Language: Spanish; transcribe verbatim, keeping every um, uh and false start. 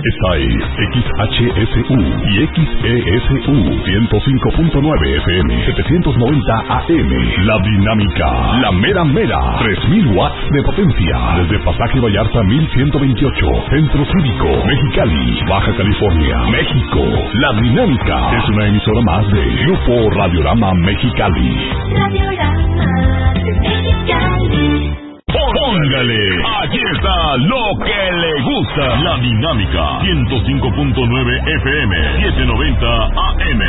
Esta es X H S U y X E S U ciento cinco punto nueve F M, setecientos noventa A M. La Dinámica, la mera mera, tres mil watts de potencia. Desde Pasaje Vallarta mil ciento veintiocho, Centro Cívico, Mexicali, Baja California, México. La Dinámica es una emisora más de Grupo Radiorama Mexicali. Radiorama Mexicali. Póngale, aquí está lo que le gusta. La Dinámica, ciento cinco punto nueve F M, setecientos noventa A M.